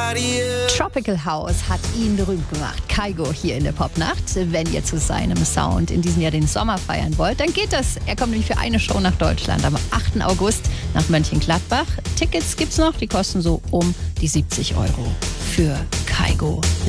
Tropical House hat ihn berühmt gemacht. Kygo hier in der Popnacht. Wenn ihr zu seinem Sound in diesem Jahr den Sommer feiern wollt, dann geht das. Er kommt nämlich für eine Show nach Deutschland am 8. August nach Mönchengladbach. Tickets gibt's noch, die kosten so um die 70 € für Kygo